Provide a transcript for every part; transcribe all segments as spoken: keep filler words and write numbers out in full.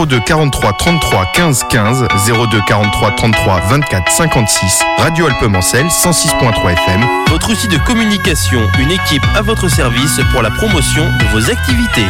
zéro deux quarante-trois trente-trois quinze quinze, zéro deux quarante-trois trente-trois vingt-quatre cinquante-six, Radio Alpemancel cent six point trois F M. Votre outil de communication, une équipe à votre service pour la promotion de vos activités.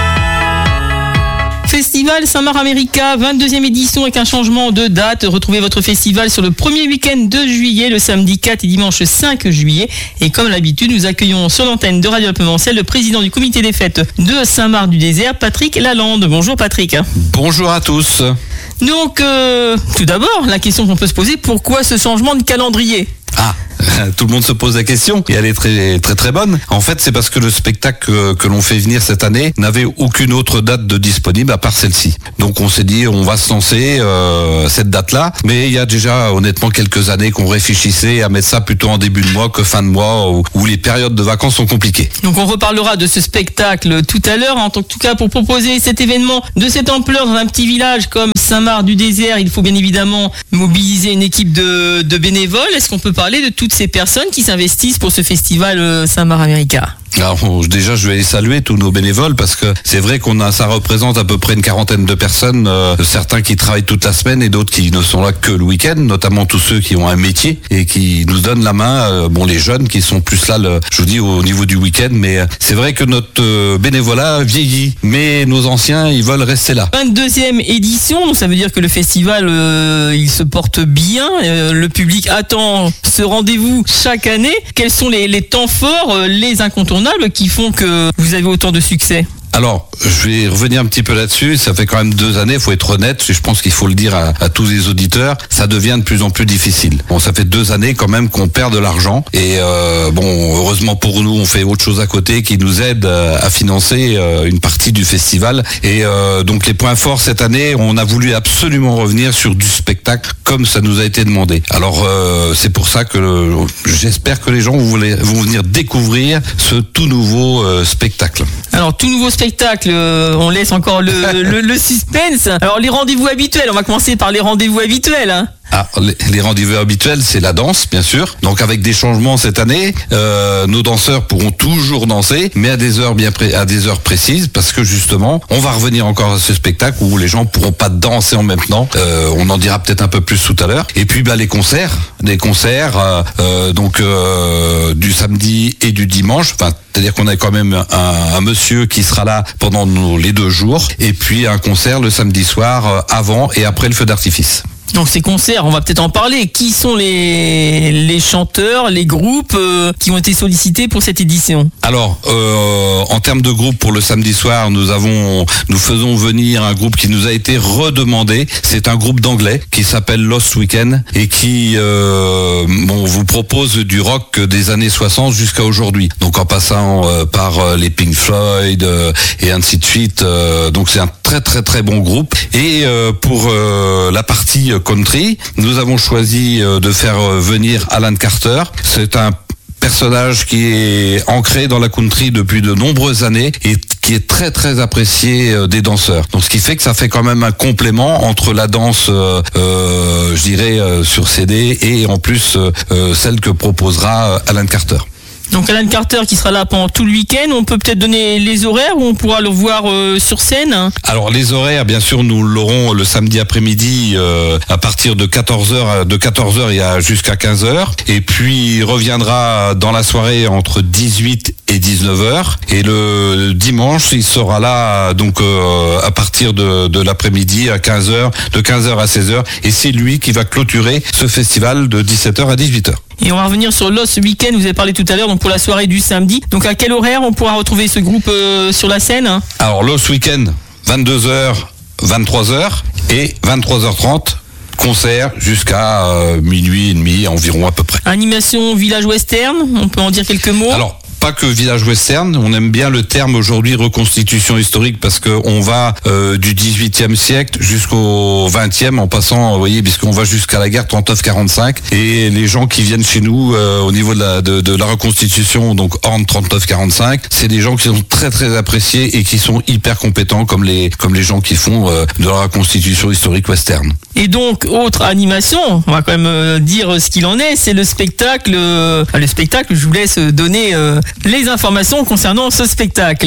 Festival Saint-Marc America, vingt-deuxième édition avec un changement de date. Retrouvez votre festival sur le premier week-end de juillet, le samedi quatre et dimanche cinq juillet. Et comme l'habitude, nous accueillons sur l'antenne de Radio Alpemancel le président du comité des fêtes de Saint-Marc-du-Désert, Patrick Lalande. Bonjour Patrick. Bonjour à tous. Donc, euh, tout d'abord, la question qu'on peut se poser, pourquoi ce changement de calendrier ? Ah, tout le monde se pose la question et elle est très très très bonne. En fait, c'est parce que le spectacle que, que l'on fait venir cette année n'avait aucune autre date de disponible à part celle-ci. Donc on s'est dit on va se lancer euh, cette date-là. Mais il y a déjà honnêtement quelques années qu'on réfléchissait à mettre ça plutôt en début de mois que fin de mois où, où les périodes de vacances sont compliquées. Donc on reparlera de ce spectacle tout à l'heure. En tout cas, pour proposer cet événement de cette ampleur dans un petit village comme Saint-Marc-du-Désert, il faut bien évidemment mobiliser une équipe de, de bénévoles. Est-ce qu'on peut parler de toutes ces personnes qui s'investissent pour ce festival Saint-Marc America ? Alors déjà je vais saluer tous nos bénévoles parce que c'est vrai qu'on a ça représente à peu près une quarantaine de personnes, euh, certains qui travaillent toute la semaine et d'autres qui ne sont là que le week-end, notamment tous ceux qui ont un métier et qui nous donnent la main, euh, bon les jeunes qui sont plus là le, je vous dis au niveau du week-end, mais euh, c'est vrai que notre euh, bénévolat vieillit, mais nos anciens ils veulent rester là. vingt-deuxième édition, donc ça veut dire que le festival euh, il se porte bien, euh, le public attend ce rendez-vous chaque année. Quels sont les, les temps forts, euh, les incontournables qui font que vous avez autant de succès ? Alors, je vais revenir un petit peu là-dessus. Ça fait quand même deux années, il faut être honnête. Je pense qu'il faut le dire à, à tous les auditeurs. Ça devient de plus en plus difficile. Bon, ça fait deux années quand même qu'on perd de l'argent. Et euh, bon, heureusement pour nous, on fait autre chose à côté qui nous aide à financer euh, une partie du festival. Et euh, donc les points forts cette année, on a voulu absolument revenir sur du spectacle comme ça nous a été demandé. Alors euh, c'est pour ça que le, j'espère que les gens vont, vont venir découvrir ce tout nouveau euh, spectacle. Alors tout nouveau spectacle. Spectacle, euh, on laisse encore le, le, le suspense. Alors les rendez-vous habituels, on va commencer par les rendez-vous habituels. Hein. Ah, les, les rendez-vous habituels, c'est la danse, bien sûr. Donc avec des changements cette année, euh, nos danseurs pourront toujours danser, mais à des heures bien pré- à des heures précises, parce que justement, on va revenir encore à ce spectacle où les gens pourront pas danser en même temps. Euh, on en dira peut-être un peu plus tout à l'heure. Et puis bah les concerts, des concerts, euh, euh, donc euh, du samedi et du dimanche. Enfin, c'est-à-dire qu'on a quand même un, un monsieur qui sera là pendant nos, les deux jours, et puis un concert le samedi soir euh, avant et après le feu d'artifice. Donc ces concerts, on va peut-être en parler. Qui sont les, les chanteurs, les groupes euh, qui ont été sollicités pour cette édition ? Alors, euh, en termes de groupe pour le samedi soir, nous avons, nous faisons venir un groupe qui nous a été redemandé. C'est un groupe d'anglais qui s'appelle Lost Weekend et qui euh, bon, vous propose du rock des années soixante jusqu'à aujourd'hui. Donc en passant euh, par euh, les Pink Floyd euh, et ainsi de suite. Euh, donc c'est un très très très bon groupe. Et euh, pour euh, la partie country, nous avons choisi de faire venir Alan Carter. C'est un personnage qui est ancré dans la country depuis de nombreuses années et qui est très très apprécié des danseurs. Donc ce qui fait que ça fait quand même un complément entre la danse, euh, euh, je dirais, euh, sur C D et en plus euh, celle que proposera Alan Carter. Donc Alan Carter qui sera là pendant tout le week-end, on peut peut-être donner les horaires où on pourra le voir euh, sur scène. Alors les horaires, bien sûr, nous l'aurons le samedi après-midi euh, à partir de quatorze heures, de quatorze heures il y a jusqu'à quinze heures, et puis il reviendra dans la soirée entre dix-huit et dix-neuf heures, et le dimanche il sera là donc euh, à partir de, de l'après-midi à quinze heures, de quinze heures à seize heures, et c'est lui qui va clôturer ce festival de dix-sept heures à dix-huit heures. Et on va revenir sur Lost Weekend, vous avez parlé tout à l'heure, donc pour la soirée du samedi. Donc à quel horaire on pourra retrouver ce groupe euh, sur la scène ? Alors Lost Weekend, vingt-deux heures, vingt-trois heures et vingt-trois heures trente. Concert jusqu'à euh, minuit et demi environ à peu près. Animation village western, on peut en dire quelques mots ? Alors, pas que village western, on aime bien le terme aujourd'hui reconstitution historique parce que on va euh, du dix-huitième siècle jusqu'au vingtième en passant, vous voyez, puisqu'on va jusqu'à la guerre trente-neuf quarante-cinq, et les gens qui viennent chez nous euh, au niveau de la, de, de la reconstitution, donc Horn trente-neuf quarante-cinq, c'est des gens qui sont très très appréciés et qui sont hyper compétents comme les, comme les gens qui font euh, de la reconstitution historique western. Et donc, autre animation, on va quand même euh, dire ce qu'il en est, c'est le spectacle, euh, le spectacle, je vous laisse donner euh, les informations concernant ce spectacle.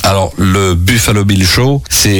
Alors, le Buffalo Bill Show,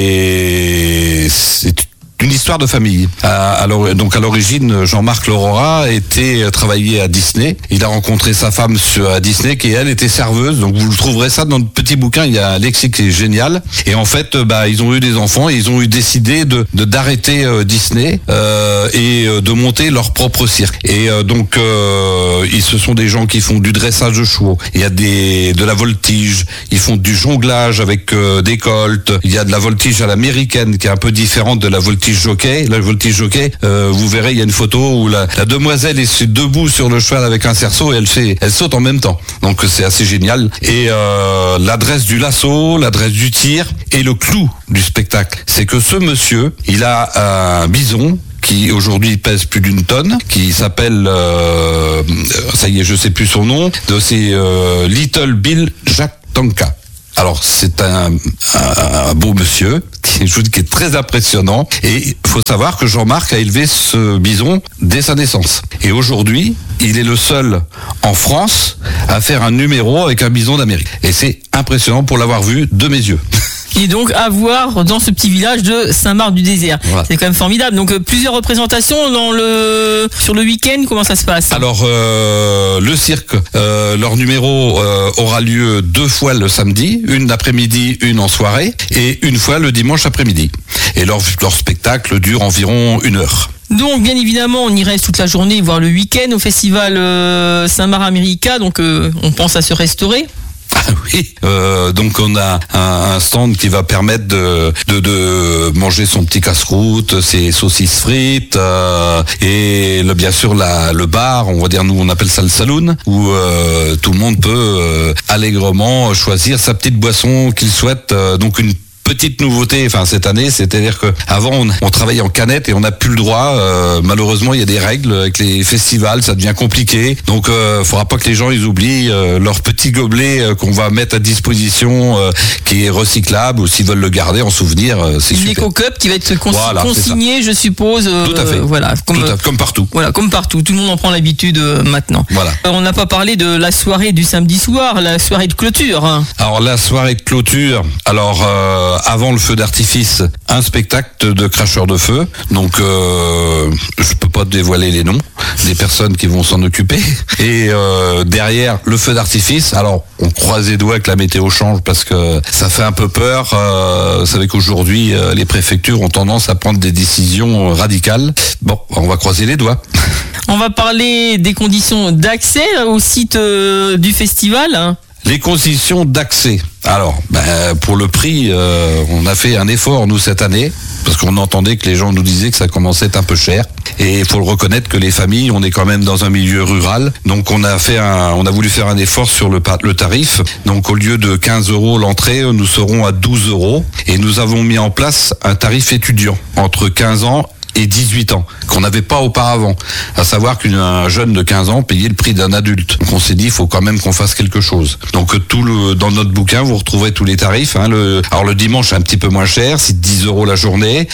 c'est, c'est une histoire de famille. Alors, donc à l'origine, Jean-Marc Lorora était travaillé à Disney. Il a rencontré sa femme sur, à Disney, qui elle était serveuse. Donc vous trouverez ça dans le petit bouquin. Il y a un lexique qui est génial. Et en fait, bah ils ont eu des enfants et ils ont eu décidé de, de d'arrêter euh, Disney euh, et euh, de monter leur propre cirque. Et euh, donc euh, ils ce sont des gens qui font du dressage de chevaux. Il y a des de la voltige. Ils font du jonglage avec euh, des coltes. Il y a de la voltige à l'américaine qui est un peu différente de la voltige jockey. La voltige jockey, euh, vous verrez, il y a une photo où la, la demoiselle est debout sur le cheval avec un cerceau et elle fait, elle saute en même temps. Donc c'est assez génial. Et euh, l'adresse du lasso, l'adresse du tir et le clou du spectacle, c'est que ce monsieur, il a un bison qui aujourd'hui pèse plus d'une tonne, qui s'appelle, euh, ça y est, je sais plus son nom, de c'est euh, Little Bill Jack Tonka. Alors c'est un, un, un beau monsieur qui, qui est très impressionnant et il faut savoir que Jean-Marc a élevé ce bison dès sa naissance. Et aujourd'hui, il est le seul en France à faire un numéro avec un bison d'Amérique. Et c'est impressionnant pour l'avoir vu de mes yeux. Et donc à voir dans ce petit village de Saint-Marc-du-Désert. Voilà. C'est quand même formidable. Donc euh, plusieurs représentations dans le sur le week-end. Comment ça se passe? Alors euh, le cirque, euh, leur numéro euh, aura lieu deux fois le samedi, une l'après-midi, une en soirée, et une fois le dimanche après-midi. Et leur leur spectacle dure environ une heure. Donc bien évidemment on y reste toute la journée, voire le week-end au festival euh, Saint-Marc-America. Donc euh, on pense à se restaurer. Ah oui, euh, donc on a un, un stand qui va permettre de, de, de manger son petit casse-croûte, ses saucisses frites euh, et le, bien sûr la, le bar, on va dire nous on appelle ça le saloon, où euh, tout le monde peut euh, allègrement choisir sa petite boisson qu'il souhaite, euh, donc une petite nouveauté, enfin cette année, c'est-à-dire que avant on, on travaillait en canette et on n'a plus le droit. Euh, malheureusement, il y a des règles avec les festivals, ça devient compliqué. Donc, euh, faudra pas que les gens ils oublient euh, leur petit gobelet euh, qu'on va mettre à disposition, euh, qui est recyclable, ou s'ils veulent le garder en souvenir, euh, c'est une super. Une éco-cup qui va être consi- voilà, consignée, je suppose. Euh, Tout à fait. Voilà, comme, Tout à, comme partout. Voilà, comme partout. Tout le monde en prend l'habitude euh, maintenant. Voilà. Euh, on n'a pas parlé de la soirée du samedi soir, la soirée de clôture. Hein. Alors la soirée de clôture. Alors. Euh, Avant le feu d'artifice, un spectacle de cracheurs de feu. Donc, euh, je peux pas dévoiler les noms des personnes qui vont s'en occuper. Et euh, derrière le feu d'artifice, alors on croise les doigts que la météo change parce que ça fait un peu peur. Euh, vous savez qu'aujourd'hui, euh, les préfectures ont tendance à prendre des décisions radicales. Bon, on va croiser les doigts. On va parler des conditions d'accès au site euh, du festival. Hein. Les conditions d'accès. Alors, ben, pour le prix, euh, on a fait un effort, nous, cette année, parce qu'on entendait que les gens nous disaient que ça commençait à être un peu cher. Et il faut le reconnaître que les familles, on est quand même dans un milieu rural. Donc, on a fait un, on a voulu faire un effort sur le, le tarif. Donc, au lieu de quinze euros l'entrée, nous serons à douze euros. Et nous avons mis en place un tarif étudiant entre quinze ans et dix-huit ans, qu'on n'avait pas auparavant. À savoir qu'un jeune de quinze ans payait le prix d'un adulte. Donc on s'est dit, il faut quand même qu'on fasse quelque chose. Donc tout le, dans notre bouquin, vous retrouverez tous les tarifs. Hein. Le, alors le dimanche, c'est un petit peu moins cher, c'est dix euros la journée.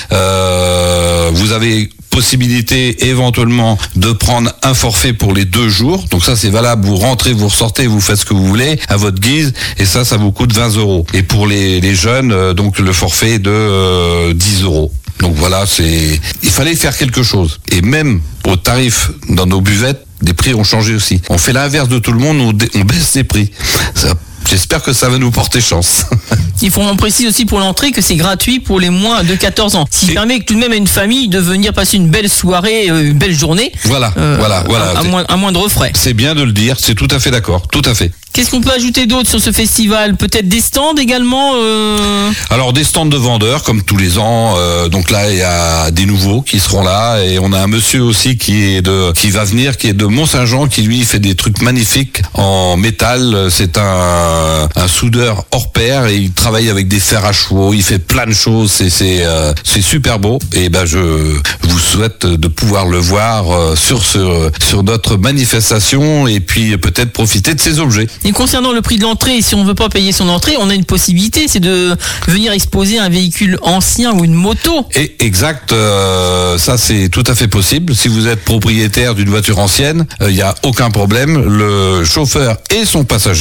Euh, vous avez possibilité éventuellement de prendre un forfait pour les deux jours. Donc ça, c'est valable. Vous rentrez, vous ressortez, vous faites ce que vous voulez à votre guise. Et ça, ça vous coûte vingt euros. Et pour les, les jeunes, euh, donc le forfait est de euh, dix euros. Donc voilà, c'est, il fallait faire quelque chose. Et même au tarif dans nos buvettes, des prix ont changé aussi. On fait l'inverse de tout le monde, on, dé- on baisse les prix. Ça, j'espère que ça va nous porter chance. Il faut, on précise aussi pour l'entrée que c'est gratuit pour les moins de quatorze ans. Ce qui Et permet tout de même à une famille de venir passer une belle soirée, une belle journée. Voilà, euh, voilà, voilà. À, à, moins, à moindre frais. C'est bien de le dire, c'est tout à fait d'accord, tout à fait. Qu'est-ce qu'on peut ajouter d'autre sur ce festival? Peut-être des stands également euh... Alors des stands de vendeurs comme tous les ans. Euh, donc là il y a des nouveaux qui seront là et on a un monsieur aussi qui est de qui va venir qui est de Mont-Saint-Jean qui lui fait des trucs magnifiques en métal. C'est un, un soudeur hors pair et il travaille avec des fers à chevaux. Il fait plein de choses. C'est c'est euh, c'est super beau. Et ben je vous souhaite de pouvoir le voir euh, sur ce sur notre manifestation et puis peut-être profiter de ces objets. Et concernant le prix de l'entrée, si on ne veut pas payer son entrée, on a une possibilité, c'est de venir exposer un véhicule ancien ou une moto. Et exact, euh, ça c'est tout à fait possible. Si vous êtes propriétaire d'une voiture ancienne, il euh, n'y a aucun problème. Le chauffeur et son passager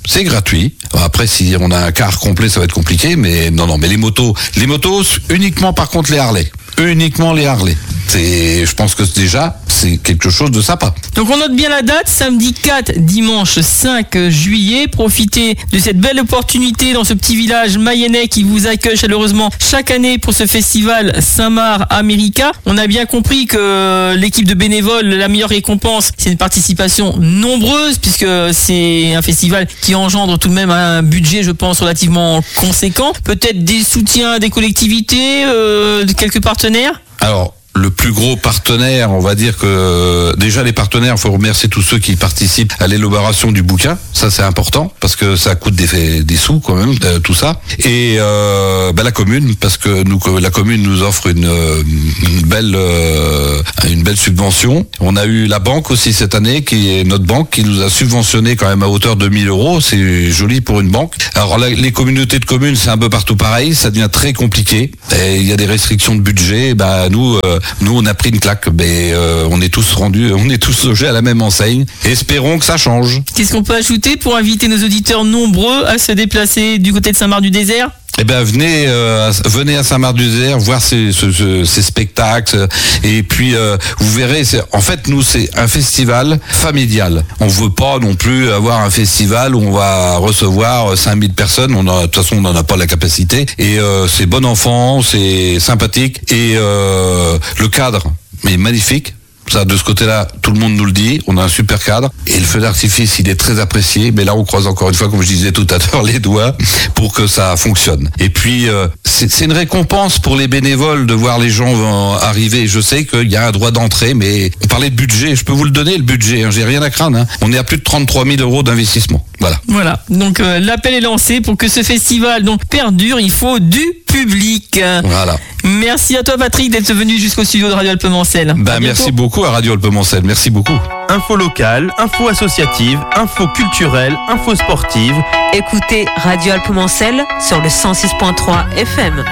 c'est gratuit. Après, si on a un car complet, ça va être compliqué, mais non, non, mais les motos, les motos, uniquement par contre les Harley. Uniquement les Harley. C'est, je pense que déjà, c'est quelque chose de sympa. Donc on note bien la date, samedi quatre, dimanche cinq juillet. Profitez de cette belle opportunité dans ce petit village mayennais qui vous accueille chaleureusement chaque année pour ce festival Saint-Marc America. On a bien compris que l'équipe de bénévoles, la meilleure récompense, c'est une participation nombreuse puisque c'est un festival qui engendre tout de même un budget, je pense, relativement conséquent. Peut-être des soutiens des collectivités, euh, de quelques partenaires. Alors, le plus gros partenaire, on va dire que déjà les partenaires, il faut remercier tous ceux qui participent à l'élaboration du bouquin. Ça c'est important parce que ça coûte des, des sous quand même, euh, tout ça. Et euh, bah, la commune, parce que nous, la commune nous offre une, une belle, euh, une belle subvention. On a eu la banque aussi cette année, qui est notre banque, qui nous a subventionné quand même à hauteur de mille euros. C'est joli pour une banque. Alors la, les communautés de communes, c'est un peu partout pareil. Ça devient très compliqué. Et il y a des restrictions de budget. Bah nous. Euh, Nous, on a pris une claque, mais euh, on est tous rendus, on est tous logés à la même enseigne. Espérons que ça change. Qu'est-ce qu'on peut ajouter pour inviter nos auditeurs nombreux à se déplacer du côté de Saint-Marc-du-Désert ? Eh ben venez, euh, venez à Saint-Marc-du-Désert voir ces, ces, ces spectacles et puis euh, vous verrez. C'est, en fait, nous c'est un festival familial. On veut pas non plus avoir un festival où on va recevoir cinq mille personnes. On a, de toute façon, on n'en a pas la capacité. Et euh, c'est bon enfant, c'est sympathique et euh, le cadre est magnifique. Ça, de ce côté-là, tout le monde nous le dit, on a un super cadre. Et le feu d'artifice, il est très apprécié. Mais là, on croise encore une fois, comme je disais tout à l'heure, les doigts pour que ça fonctionne. Et puis, euh, c'est, c'est une récompense pour les bénévoles de voir les gens arriver. Je sais qu'il y a un droit d'entrée, mais on parlait de budget. Je peux vous le donner, le budget. Hein, j'ai rien à craindre. Hein. On est à plus de trente-trois mille euros d'investissement. Voilà. Voilà. Donc, euh, l'appel est lancé pour que ce festival donc perdure. Il faut du public. Voilà. Merci à toi, Patrick, d'être venu jusqu'au studio de Radio Alpemancel. Ben, merci beaucoup à Radio Alpemancel. Merci beaucoup. Info locale, info associative, info culturelle, info sportive. Écoutez Radio Alpemancel sur le cent six point trois F M.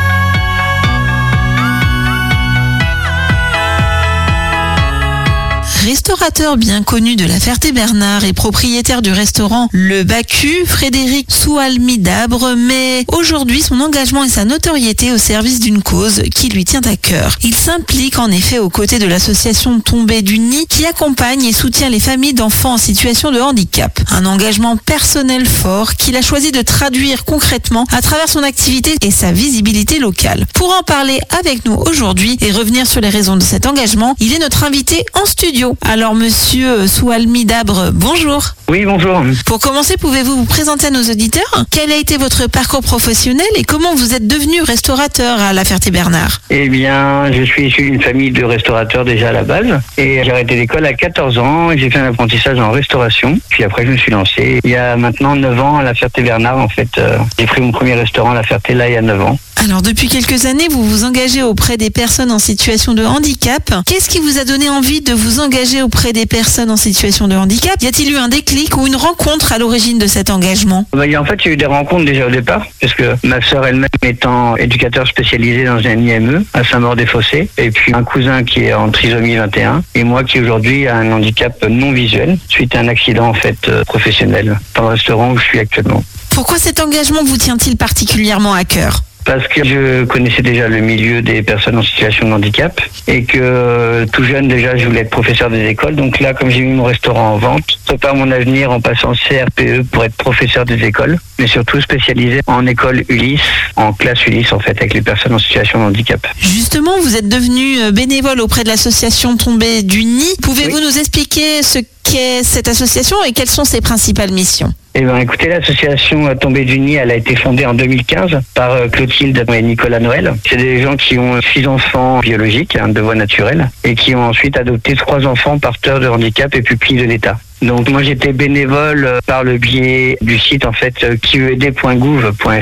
Restaurateur bien connu de la Ferté-Bernard et propriétaire du restaurant Le Bacu, Frédéric Soualmi-Dabre met aujourd'hui son engagement et sa notoriété au service d'une cause qui lui tient à cœur. Il s'implique en effet aux côtés de l'association Tombés du Nid qui accompagne et soutient les familles d'enfants en situation de handicap. Un engagement personnel fort qu'il a choisi de traduire concrètement à travers son activité et sa visibilité locale. Pour en parler avec nous aujourd'hui et revenir sur les raisons de cet engagement, il est notre invité en studio. Alors monsieur Soualmi-Dabre, bonjour. Oui, bonjour. Pour commencer, pouvez-vous vous présenter à nos auditeurs ? Quel a été votre parcours professionnel et comment vous êtes devenu restaurateur à la Ferté-Bernard ? Eh bien, je suis issu d'une famille de restaurateurs déjà à la base et j'ai arrêté l'école à quatorze ans et j'ai fait un apprentissage en restauration. Puis après, je me suis lancé il y a maintenant neuf ans à la Ferté-Bernard. En fait, euh, j'ai pris mon premier restaurant à la Ferté là il y a neuf ans. Alors, depuis quelques années, vous vous engagez auprès des personnes en situation de handicap. Qu'est-ce qui vous a donné envie de vous engager auprès des personnes en situation de handicap ? Y a-t-il eu un déclic ou une rencontre à l'origine de cet engagement ? Bah, en fait, il y a eu des rencontres déjà au départ, parce que ma sœur elle-même étant éducateur spécialisé dans un I M E à Saint-Maur-des-Fossés, et puis un cousin qui est en trisomie vingt et un, et moi qui aujourd'hui a un handicap non visuel, suite à un accident en fait euh, professionnel, dans le restaurant où je suis actuellement. Pourquoi cet engagement vous tient-il particulièrement à cœur ? Parce que je connaissais déjà le milieu des personnes en situation de handicap et que euh, tout jeune déjà je voulais être professeur des écoles. Donc là, comme j'ai mis mon restaurant en vente, je prépare mon avenir en passant C R P E pour être professeur des écoles, mais surtout spécialisé en école Ulysse, en classe Ulysse en fait, avec les personnes en situation de handicap. Justement, vous êtes devenu bénévole auprès de l'association Tombés du Nid. Pouvez-vous oui. nous expliquer ce qu'est cette association et quelles sont ses principales missions ? Eh bien, écoutez, l'association Tombés du Nid, elle a été fondée en deux mille quinze par Clotilde et Nicolas Noël. C'est des gens qui ont six enfants biologiques, hein, de voie naturelle, et qui ont ensuite adopté trois enfants porteurs de handicap et pupilles de l'État. Donc moi j'étais bénévole par le biais du site en fait q e d point gouv point f r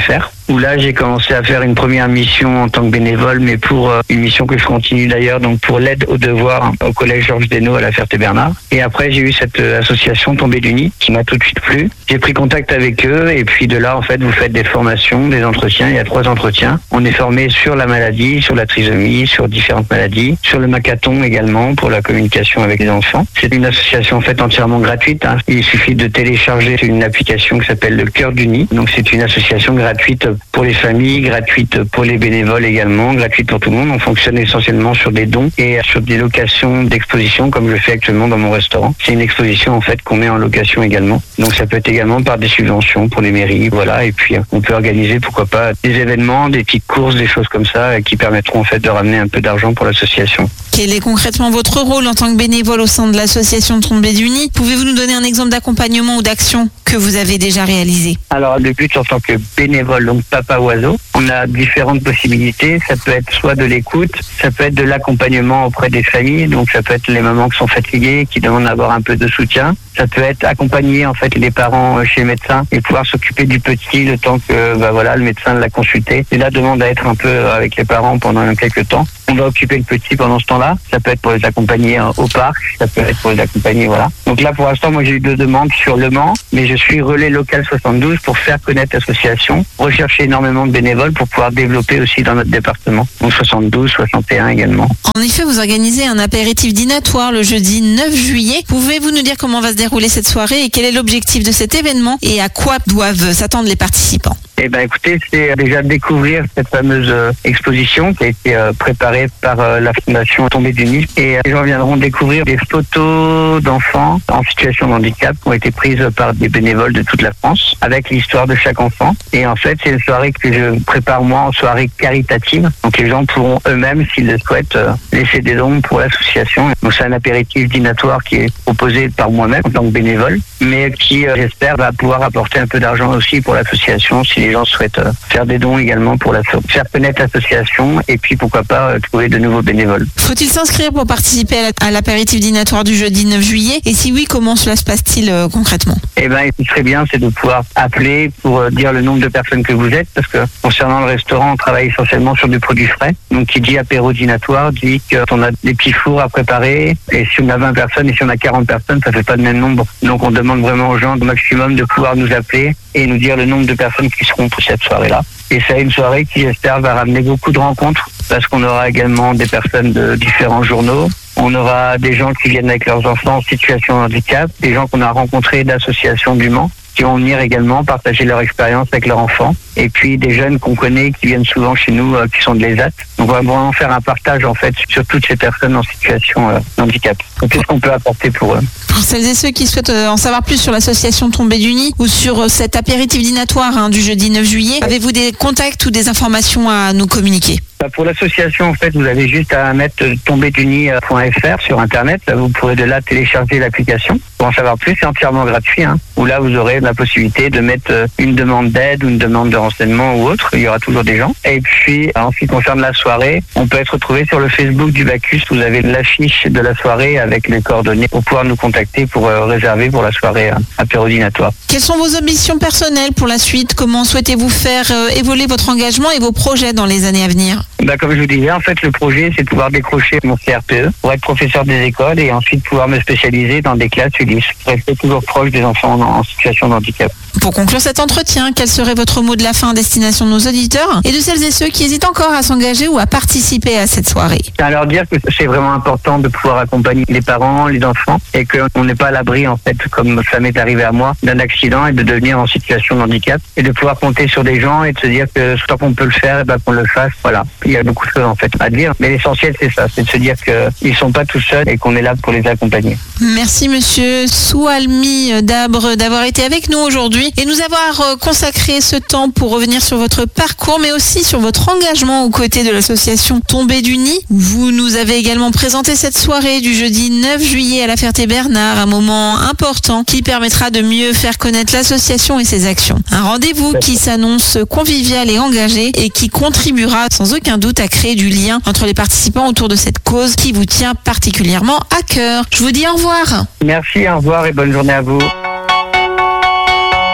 où là j'ai commencé à faire une première mission en tant que bénévole, mais pour euh, une mission que je continue d'ailleurs, donc pour l'aide aux devoirs au collège Georges Desnaux à la Ferté-Bernard. Et après j'ai eu cette euh, association Tombée du Nid qui m'a tout de suite plu. J'ai pris contact avec eux et puis de là en fait vous faites des formations, des entretiens. Il y a trois entretiens. On est formé sur la maladie, sur la trisomie, sur différentes maladies, sur le Macathon également pour la communication avec les enfants. C'est une association en fait entièrement gratuite. Hein. Il suffit de télécharger une application qui s'appelle le Cœur du Nid. Donc c'est une association gratuite pour les familles, gratuite pour les bénévoles également, gratuite pour tout le monde. On fonctionne essentiellement sur des dons et sur des locations d'exposition comme je fais actuellement dans mon restaurant. C'est une exposition en fait qu'on met en location également. Donc ça peut être également par des subventions pour les mairies, voilà. Et puis on peut organiser pourquoi pas des événements, des petites courses, des choses comme ça qui permettront en fait de ramener un peu d'argent pour l'association. Quel est concrètement votre rôle en tant que bénévole au sein de l'association Tombée du Nid? Pouvez-vous nous donner un exemple d'accompagnement ou d'action que vous avez déjà réalisé? Alors le but en tant que bénévole, donc Papa Oiseau, on a différentes possibilités. Ça peut être soit de l'écoute, ça peut être de l'accompagnement auprès des familles, donc ça peut être les mamans qui sont fatiguées, qui demandent d'avoir un peu de soutien. Ça peut être accompagner en fait les parents chez le médecin et pouvoir s'occuper du petit le temps que bah voilà le médecin l'a consulté. Et là demande à être un peu avec les parents pendant quelques temps. On va occuper le petit pendant ce temps-là. Ça peut être pour les accompagner au parc, ça peut être pour les accompagner voilà. Donc là pour l'instant moi j'ai eu deux demandes sur Le Mans, mais je suis relais local soixante-douze pour faire connaître l'association, rechercher énormément de bénévoles pour pouvoir développer aussi dans notre département. Donc soixante-douze, soixante et un également. En effet, vous organisez un apéritif dînatoire le jeudi neuf juillet. Pouvez-vous nous dire comment va se dérouler cette soirée et quel est l'objectif de cet événement et à quoi doivent s'attendre les participants? Eh ben écoutez, c'est déjà découvrir cette fameuse euh, exposition qui a été euh, préparée par euh, la Fondation Tombée du Nid. Et euh, les gens viendront découvrir des photos d'enfants en situation de handicap qui ont été prises par des bénévoles de toute la France avec l'histoire de chaque enfant. Et en fait, c'est une soirée que je prépare moi en soirée caritative. Donc les gens pourront eux-mêmes, s'ils le souhaitent, euh, laisser des dons pour l'association. Donc c'est un apéritif dînatoire qui est proposé par moi-même en tant que bénévole, mais qui, euh, j'espère, va pouvoir apporter un peu d'argent aussi pour l'association si les gens souhaitent euh, faire des dons également pour la faire connaître l'association et puis pourquoi pas euh, trouver de nouveaux bénévoles. Faut-il s'inscrire pour participer à l'apéritif dînatoire du jeudi neuf juillet? Et si oui, comment cela se passe-t-il euh, concrètement? Eh ben, ce qui serait bien, c'est de pouvoir appeler pour euh, dire le nombre de personnes que vous êtes, parce que concernant le restaurant, on travaille essentiellement sur du produit frais. Donc, qui dit apéro dînatoire dit qu'on a des petits fours à préparer. Et si on a vingt personnes et si on a quarante personnes, ça fait pas le même nombre. Donc, on demande vraiment aux gens au maximum de pouvoir nous appeler et nous dire le nombre de personnes qui seront pour cette soirée-là. Et c'est une soirée qui, j'espère, va ramener beaucoup de rencontres parce qu'on aura également des personnes de différents journaux. On aura des gens qui viennent avec leurs enfants en situation de handicap, des gens qu'on a rencontrés d'associations du Mans, qui vont venir également partager leur expérience avec leurs enfants. Et puis des jeunes qu'on connaît qui viennent souvent chez nous, euh, qui sont de l'E S A T. Donc on va vraiment faire un partage en fait sur toutes ces personnes en situation euh, de handicap. Donc qu'est-ce qu'on peut apporter pour eux? Pour celles et ceux qui souhaitent euh, en savoir plus sur l'association Tombée du Nid ou sur euh, cet apéritif dînatoire hein, du jeudi neuf juillet, avez-vous des contacts ou des informations à nous communiquer? Pour l'association, en fait, vous avez juste à mettre tombée du nid point f r sur Internet. Là, vous pourrez de là télécharger l'application. Pour en savoir plus, c'est entièrement gratuit. Hein, où là, vous aurez la possibilité de mettre une demande d'aide ou une demande de renseignement ou autre. Il y aura toujours des gens. Et puis, en ce qui concerne la soirée, on peut être retrouvé sur le Facebook du Bacchus. Vous avez l'affiche de la soirée avec les coordonnées pour pouvoir nous contacter pour euh, réserver pour la soirée euh, apéro-dînatoire. Quelles sont vos ambitions personnelles pour la suite? Comment souhaitez-vous faire euh, évoluer votre engagement et vos projets dans les années à venir? Bah, comme je vous disais, en fait, le projet, c'est de pouvoir décrocher mon C R P E pour être professeur des écoles et ensuite pouvoir me spécialiser dans des classes U L I S, rester toujours proche des enfants en situation de handicap. Pour conclure cet entretien, quel serait votre mot de la fin à destination de nos auditeurs et de celles et ceux qui hésitent encore à s'engager ou à participer à cette soirée? À leur dire que c'est vraiment important de pouvoir accompagner les parents, les enfants et qu'on n'est pas à l'abri, en fait, comme ça m'est arrivé à moi, d'un accident et de devenir en situation de handicap et de pouvoir compter sur des gens et de se dire que tant qu'on peut le faire, et ben qu'on le fasse. Voilà. Il y a beaucoup de choses, en fait, à dire, mais l'essentiel, c'est ça, c'est de se dire qu'ils ne sont pas tout seuls et qu'on est là pour les accompagner. Merci, monsieur Soualmi Dabre, d'avoir été avec nous aujourd'hui et nous avoir consacré ce temps pour revenir sur votre parcours, mais aussi sur votre engagement aux côtés de l'association Tombée du Nid. Vous nous avez également présenté cette soirée du jeudi neuf juillet à la Ferté-Bernard, un moment important qui permettra de mieux faire connaître l'association et ses actions. Un rendez-vous qui s'annonce convivial et engagé et qui contribuera sans aucun doute à créer du lien entre les participants autour de cette cause qui vous tient particulièrement à cœur. Je vous dis au revoir. Merci, au revoir et bonne journée à vous.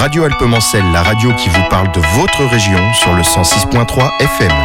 Radio Alpemancel, la radio qui vous parle de votre région sur le cent six point trois F M.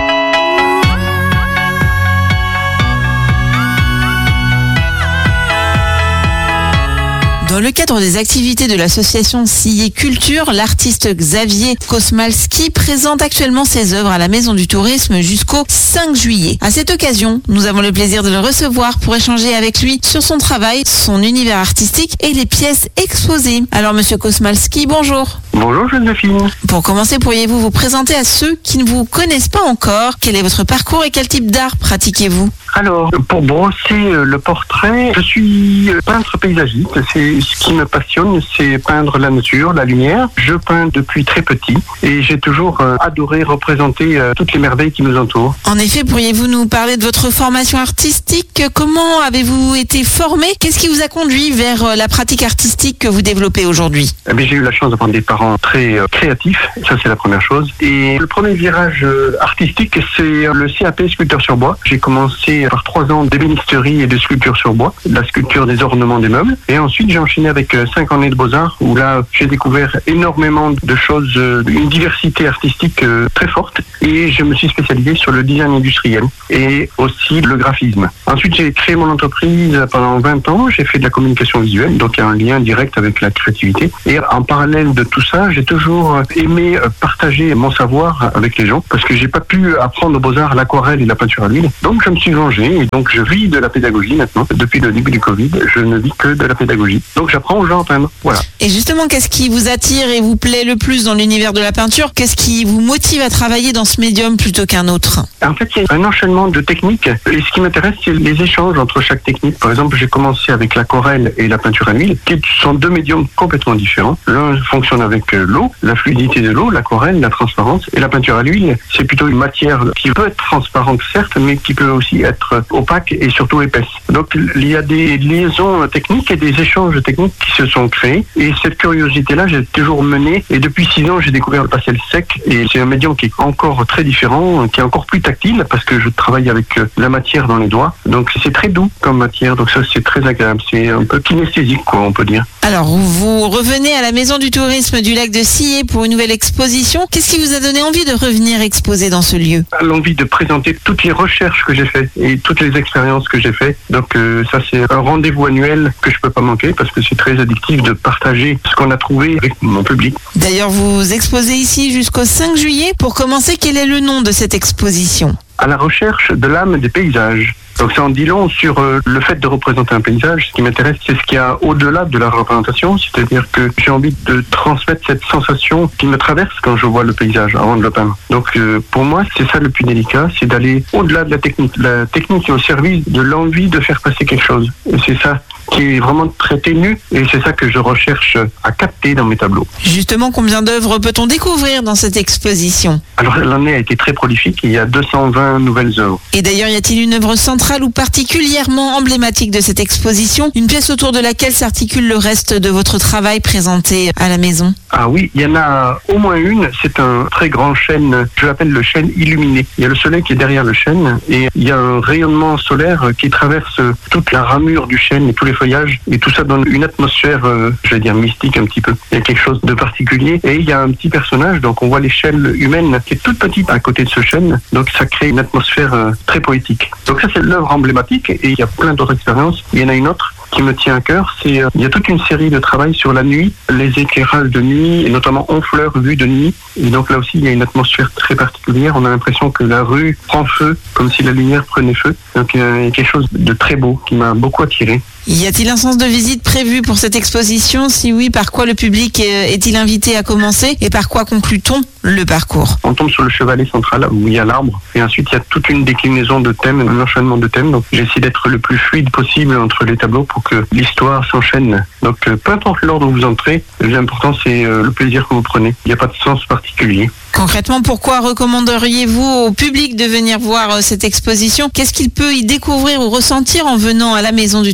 Dans le cadre des activités de l'association Sillé Culture, l'artiste Xavier Kosmalski présente actuellement ses œuvres à la Maison du Tourisme jusqu'au cinq juillet. À cette occasion, nous avons le plaisir de le recevoir pour échanger avec lui sur son travail, son univers artistique et les pièces exposées. Alors Monsieur Kosmalski, bonjour. Bonjour Joséphine. Pour commencer, pourriez-vous vous présenter à ceux qui ne vous connaissent pas encore? Quel est votre parcours et quel type d'art pratiquez-vous? Alors, pour brosser le portrait, je suis peintre paysagiste. C'est ce qui me passionne, c'est peindre la nature, la lumière. Je peins depuis très petit et j'ai toujours adoré représenter toutes les merveilles qui nous entourent. En effet, pourriez-vous nous parler de votre formation artistique? Comment avez-vous été formé? Qu'est-ce qui vous a conduit vers la pratique artistique que vous développez aujourd'hui? Eh bien, j'ai eu la chance d'avoir des parents très créatifs, ça c'est la première chose. Et le premier virage artistique, c'est le C A P sculpteur sur bois. J'ai commencé par trois ans d'ébénisterie et de sculpture sur bois, la sculpture des ornements des meubles. Et ensuite, j'ai enchaîné avec cinq années de beaux-arts, où là, j'ai découvert énormément de choses, une diversité artistique très forte. Et je me suis spécialisé sur le design industriel et aussi le graphisme. Ensuite, j'ai créé mon entreprise pendant vingt ans. J'ai fait de la communication visuelle, donc il y a un lien direct avec la créativité. Et en parallèle de tout ça, j'ai toujours aimé partager mon savoir avec les gens, parce que j'ai pas pu apprendre aux beaux-arts l'aquarelle et la peinture à l'huile. Donc, je me suis vengé et donc je vis de la pédagogie maintenant. Depuis le début du Covid, je ne vis que de la pédagogie. Donc, j'apprends aux gens à peindre. Voilà. Et justement, qu'est-ce qui vous attire et vous plaît le plus dans l'univers de la peinture? Qu'est-ce qui vous motive à travailler dans ce médium plutôt qu'un autre? En fait, il y a un enchaînement de techniques. Et ce qui m'intéresse, c'est les échanges entre chaque technique. Par exemple, j'ai commencé avec l'aquarelle et la peinture à l'huile, qui sont deux médiums complètement différents. L'un fonctionne avec l'eau, la fluidité de l'eau, l'aquarelle, la transparence. Et la peinture à l'huile, c'est plutôt une matière qui peut être transparente, certes, mais qui peut aussi être opaque et surtout épaisse. Donc, il y a des liaisons techniques et des échanges techniques qui se sont créés. Et cette curiosité-là, j'ai toujours mené. Et depuis six ans, j'ai découvert le pastel sec. Et c'est un médium qui est encore très différent, qui est encore plus tactile, parce que je travaille avec la matière dans les doigts. Donc, c'est très doux comme matière. Donc, ça, c'est très agréable. C'est un peu kinesthésique, quoi, on peut dire. Alors, vous revenez à la Maison du Tourisme du Lac de Sillé pour une nouvelle exposition. Qu'est-ce qui vous a donné envie de revenir exposer dans ce lieu? L'envie de présenter toutes les recherches que j'ai faites et toutes les expériences que j'ai faites. Donc, euh, ça, c'est un rendez-vous annuel que je peux pas manquer, parce que c'est très addictif de partager ce qu'on a trouvé avec mon public. D'ailleurs, vous exposez ici jusqu'au cinq juillet. Pour commencer, quel est le nom de cette exposition? À la recherche de l'âme des paysages. Donc ça en dit long sur euh, le fait de représenter un paysage. Ce qui m'intéresse, c'est ce qu'il y a au-delà de la représentation, c'est-à-dire que j'ai envie de transmettre cette sensation qui me traverse quand je vois le paysage avant de le peindre. Donc euh, pour moi, c'est ça le plus délicat, c'est d'aller au-delà de la technique. La technique est au service de l'envie de faire passer quelque chose. Et c'est ça qui est vraiment très ténu, et c'est ça que je recherche à capter dans mes tableaux. Justement, combien d'œuvres peut-on découvrir dans cette exposition? Alors l'année a été très prolifique, il y a deux cent vingt nouvelles œuvres. Et d'ailleurs, y a-t-il une œuvre centrale ou particulièrement emblématique de cette exposition, une pièce autour de laquelle s'articule le reste de votre travail présenté à la maison? Ah oui, il y en a au moins une, c'est un très grand chêne, je l'appelle le chêne illuminé. Il y a le soleil qui est derrière le chêne, et il y a un rayonnement solaire qui traverse toute la ramure du chêne et tous les feuillages, et tout ça donne une atmosphère, euh, je vais dire mystique un petit peu. Il y a quelque chose de particulier, et il y a un petit personnage, donc on voit l'échelle humaine qui est toute petite à côté de ce chêne, donc ça crée une atmosphère euh, très poétique. Donc ça, c'est l'œuvre emblématique, et il y a plein d'autres expériences. Il y en a une autre qui me tient à cœur, c'est euh, il y a toute une série de travail sur la nuit, les éclairages de nuit, et notamment Honfleur vue de nuit. Et donc là aussi, il y a une atmosphère très particulière. On a l'impression que la rue prend feu, comme si la lumière prenait feu. Donc euh, il y a quelque chose de très beau qui m'a beaucoup attiré. Y a-t-il un sens de visite prévu pour cette exposition? Si oui, par quoi le public est-il invité à commencer et par quoi conclut-on le parcours? On tombe sur le chevalet central où il y a l'arbre, et ensuite il y a toute une déclinaison de thèmes, un enchaînement de thèmes. Donc j'essaie d'être le plus fluide possible entre les tableaux pour que l'histoire s'enchaîne. Donc euh, peu importe l'ordre où vous entrez, l'important c'est euh, le plaisir que vous prenez. Il n'y a pas de sens particulier. Concrètement, pourquoi recommanderiez-vous au public de venir voir cette exposition? Qu'est-ce qu'il peut y découvrir ou ressentir en venant à la Maison du Tourisme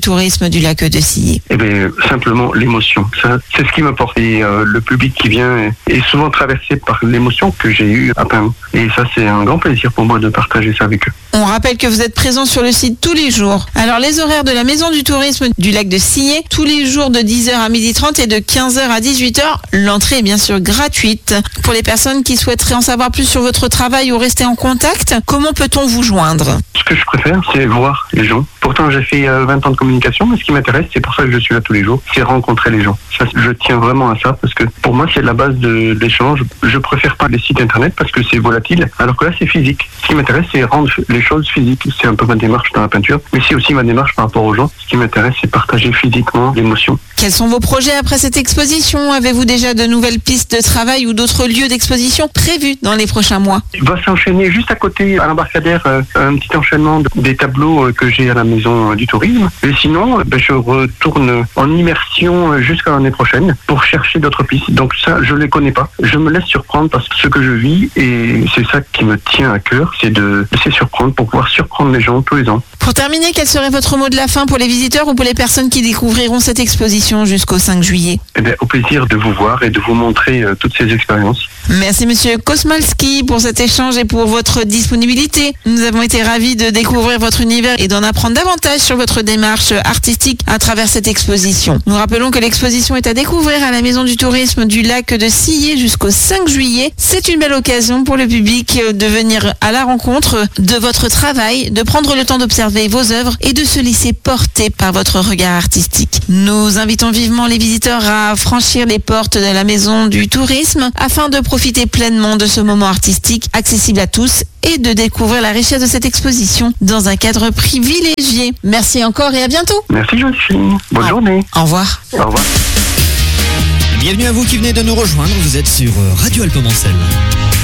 tourisme du lac de Sillé? Eh bien, simplement l'émotion. Ça, c'est ce qui me porte. Et euh, le public qui vient est souvent traversé par l'émotion que j'ai eue à peine. Et ça, c'est un grand plaisir pour moi de partager ça avec eux. On rappelle que vous êtes présent sur le site tous les jours. Alors, les horaires de la Maison du Tourisme du lac de Sillé, tous les jours de dix heures à midi trente et de quinze heures à dix-huit heures. L'entrée est bien sûr gratuite. Pour les personnes qui souhaiteraient en savoir plus sur votre travail ou rester en contact, comment peut-on vous joindre? Ce que je préfère, c'est voir les gens. Pourtant, j'ai fait vingt ans de communication, mais ce qui m'intéresse, c'est pour ça que je suis là tous les jours, c'est rencontrer les gens. Ça, je tiens vraiment à ça, parce que pour moi, c'est la base de, de l'échange. Je préfère pas les sites internet parce que c'est volatile, alors que là, c'est physique. Ce qui m'intéresse, c'est rendre les choses physiques. C'est un peu ma démarche dans la peinture, mais c'est aussi ma démarche par rapport aux gens. Ce qui m'intéresse, c'est partager physiquement l'émotion. Quels sont vos projets après cette exposition? Avez-vous déjà de nouvelles pistes de travail ou d'autres lieux d'exposition prévus dans les prochains mois? Il va s'enchaîner juste à côté, à l'embarcadère, euh, un petit enchaînement de, des tableaux euh, que j'ai à la Maison du Tourisme. Et sinon, euh, ben, je retourne en immersion euh, jusqu'à l'année prochaine pour chercher d'autres pistes. Donc ça, je les connais pas. Je me laisse surprendre parce que ce que je vis, et c'est ça qui me tient à cœur, c'est de laisser surprendre pour pouvoir surprendre les gens tous les ans. Pour terminer, quel serait votre mot de la fin pour les visiteurs ou pour les personnes qui découvriront cette exposition jusqu'au cinq juillet? Eh bien, au plaisir de vous voir et de vous montrer euh, toutes ces expériences. Merci Monsieur Kosmalski pour cet échange et pour votre disponibilité. Nous avons été ravis de découvrir votre univers et d'en apprendre davantage sur votre démarche artistique à travers cette exposition. Nous rappelons que l'exposition est à découvrir à la Maison du Tourisme du lac de Sillé jusqu'au cinq juillet. C'est une belle occasion pour le public de venir à la rencontre de votre travail, de prendre le temps d'observer vos œuvres et de se laisser porter par votre regard artistique. Nous invitons vivement les visiteurs à franchir les portes de la Maison du Tourisme afin de profiter pleinement de ce moment artistique accessible à tous et de découvrir la richesse de cette exposition dans un cadre privilégié. Merci encore et à bientôt. Merci Joséphine. Bonne Au- journée. Au revoir. Au revoir. Bienvenue à vous qui venez de nous rejoindre, vous êtes sur Radio Alpemancel.